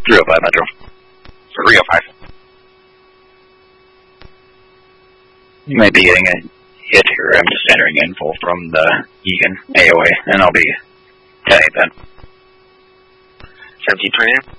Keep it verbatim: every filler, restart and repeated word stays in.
three oh five Metro. three oh five. You might be getting a hit here. I'm just entering info from the Egan A O A, and I'll be ten eight then. seventeen twenty-nine.